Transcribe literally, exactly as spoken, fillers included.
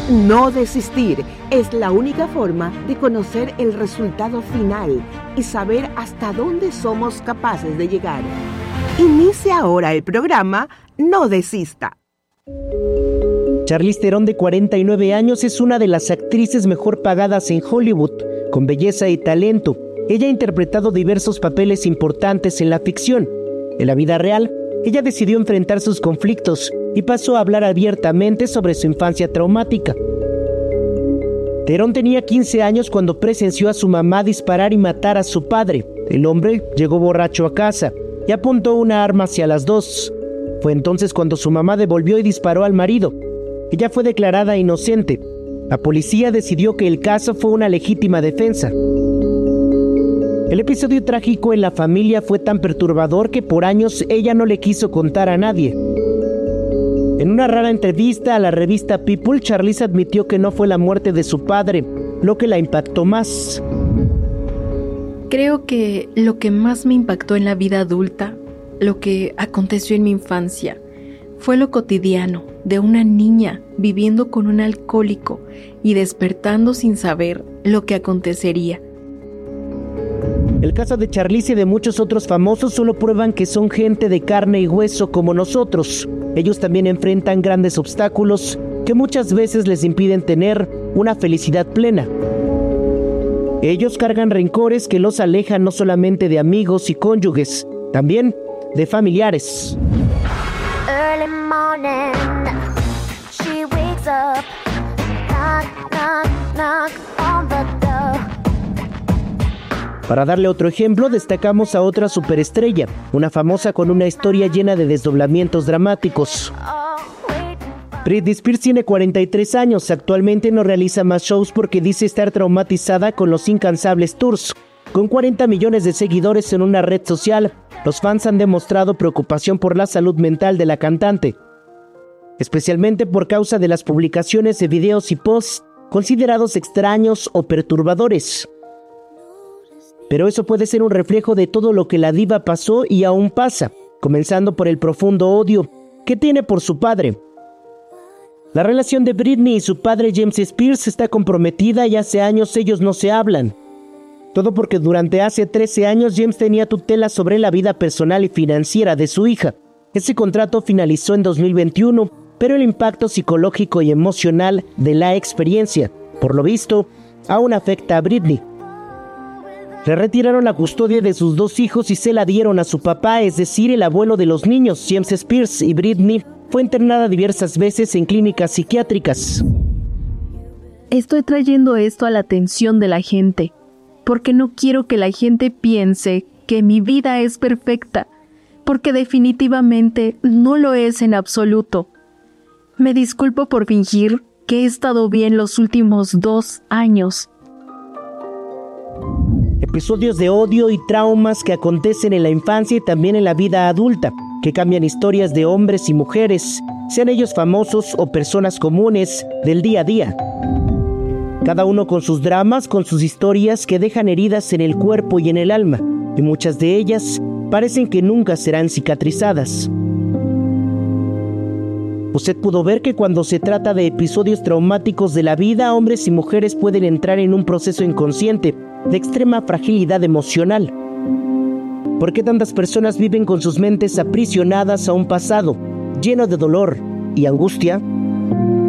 No desistir es la única forma de conocer el resultado final y saber hasta dónde somos capaces de llegar. Inicia ahora el programa No Desista. Charlize Theron, de cuarenta y nueve años, es una de las actrices mejor pagadas en Hollywood, con belleza y talento. Ella ha interpretado diversos papeles importantes en la ficción. En la vida real, ella decidió enfrentar sus conflictos y pasó a hablar abiertamente sobre su infancia traumática. Theron tenía quince años cuando presenció a su mamá disparar y matar a su padre. El hombre llegó borracho a casa y apuntó una arma hacia las dos. Fue entonces cuando su mamá devolvió y disparó al marido. Ella fue declarada inocente. La policía decidió que el caso fue una legítima defensa. El episodio trágico en la familia fue tan perturbador que por años ella no le quiso contar a nadie. En una rara entrevista a la revista People, Charlize admitió que no fue la muerte de su padre lo que la impactó más. Creo que lo que más me impactó en la vida adulta, lo que aconteció en mi infancia, fue lo cotidiano de una niña viviendo con un alcohólico y despertando sin saber lo que acontecería. El caso de Charlize y de muchos otros famosos solo prueban que son gente de carne y hueso como nosotros. Ellos también enfrentan grandes obstáculos que muchas veces les impiden tener una felicidad plena. Ellos cargan rencores que los alejan no solamente de amigos y cónyuges, también de familiares. Early morning, she wakes up, knock, knock, knock on the door. Para darle otro ejemplo, destacamos a otra superestrella, una famosa con una historia llena de desdoblamientos dramáticos. Britney Spears tiene cuarenta y tres años, actualmente no realiza más shows porque dice estar traumatizada con los incansables tours. Con cuarenta millones de seguidores en una red social, los fans han demostrado preocupación por la salud mental de la cantante, especialmente por causa de las publicaciones de videos y posts considerados extraños o perturbadores. Pero eso puede ser un reflejo de todo lo que la diva pasó y aún pasa, comenzando por el profundo odio que tiene por su padre. La relación de Britney y su padre James Spears está comprometida y hace años ellos no se hablan. Todo porque durante hace trece años James tenía tutela sobre la vida personal y financiera de su hija. Ese contrato finalizó en dos mil veintiuno, pero el impacto psicológico y emocional de la experiencia, por lo visto, aún afecta a Britney. Le retiraron la custodia de sus dos hijos y se la dieron a su papá, es decir, el abuelo de los niños, James Spears, y Britney fue internada diversas veces en clínicas psiquiátricas. Estoy trayendo esto a la atención de la gente, porque no quiero que la gente piense que mi vida es perfecta, porque definitivamente no lo es en absoluto. Me disculpo por fingir que he estado bien los últimos dos años. Episodios de odio y traumas que acontecen en la infancia y también en la vida adulta, que cambian historias de hombres y mujeres, sean ellos famosos o personas comunes del día a día. Cada uno con sus dramas, con sus historias que dejan heridas en el cuerpo y en el alma, y muchas de ellas parecen que nunca serán cicatrizadas. Usted pudo ver que cuando se trata de episodios traumáticos de la vida, hombres y mujeres pueden entrar en un proceso inconsciente de extrema fragilidad emocional. ¿Por qué tantas personas viven con sus mentes aprisionadas a un pasado lleno de dolor y angustia?